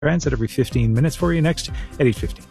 Ends at every 15 minutes for you next at 8:15.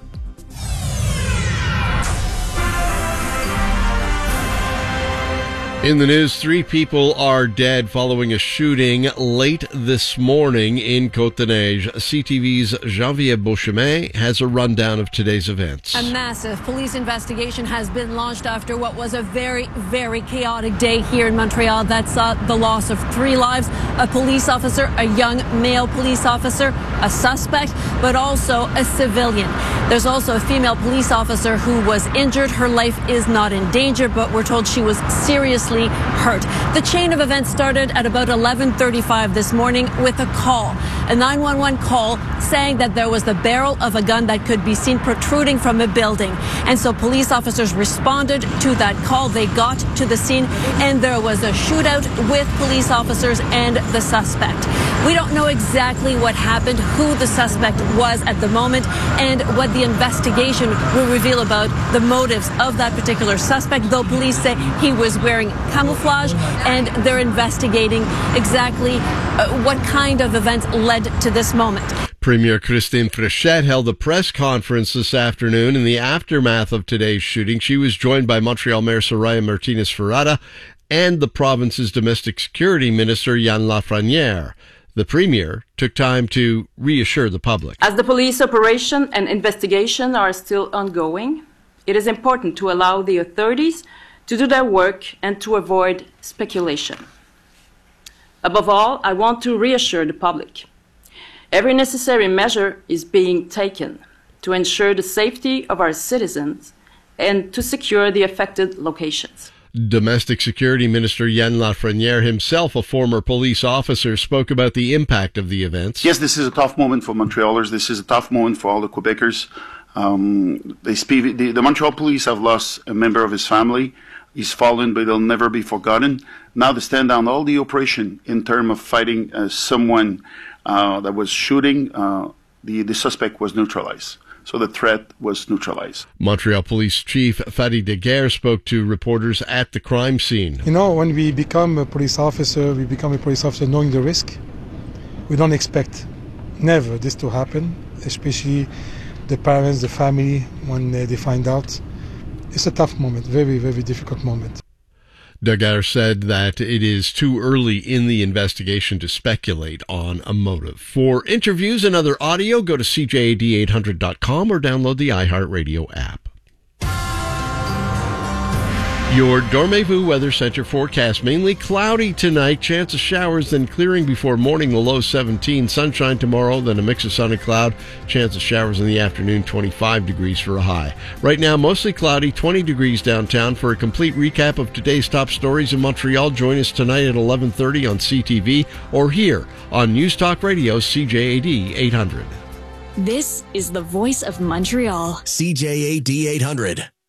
In the news, 3 people are dead following a shooting late this morning in Côte-des-Neiges. CTV's Janvier Beauchemin has a rundown of today's events. A massive police investigation has been launched after what was a very, very chaotic day here in Montreal that saw the loss of 3 lives, a police officer, a young male police officer, a suspect, but also a civilian. There's also a female police officer who was injured. Her life is not in danger, but we're told she was seriously hurt. The chain of events started at about 11:35 this morning with a call, a 911 call saying that there was the barrel of a gun that could be seen protruding from a building. And so police officers responded to that call. They got to the scene and there was a shootout with police officers and the suspect. We don't know exactly what happened, who the suspect was at the moment, and what the investigation will reveal about the motives of that particular suspect, though police say he was wearing camouflage and they're investigating exactly what kind of events led to this moment. Premier Christine Fréchette held a press conference this afternoon in the aftermath of today's shooting. She was joined by Montreal Mayor Soraya Martinez-Ferrada and the province's domestic security minister, Yan Lafrenière. The Premier took time to reassure the public. As the police operation and investigation are still ongoing, it is important to allow the authorities to do their work and to avoid speculation. Above all, I want to reassure the public. Every necessary measure is being taken to ensure the safety of our citizens and to secure the affected locations. Domestic Security Minister Yan Lafrenière, himself a former police officer, spoke about the impact of the events. Yes, this is a tough moment for Montrealers. This is a tough moment for all the Quebecers. The Montreal police have lost a member of his family. He's fallen, but he'll never be forgotten. Now to stand down all the operation in terms of fighting someone that was shooting, the suspect was neutralized. So the threat was neutralized. Montreal Police Chief Fadi Daguerre spoke to reporters at the crime scene. You know, when we become a police officer, knowing the risk. We don't expect never this to happen, especially the parents, the family, when they find out. It's a tough moment, very, very difficult moment. Daguerre said that it is too early in the investigation to speculate on a motive. For interviews and other audio, go to CJAD800.com or download the iHeartRadio app. Your Dormez-vous Weather Center forecast: mainly cloudy tonight, chance of showers, then clearing before morning, the low 17. Sunshine tomorrow, then a mix of sun and cloud. Chance of showers in the afternoon, 25 degrees for a high. Right now, mostly cloudy, 20 degrees downtown. For a complete recap of today's top stories in Montreal, join us tonight at 11:30 on CTV or here on News Talk Radio, CJAD 800. This is the voice of Montreal. CJAD 800.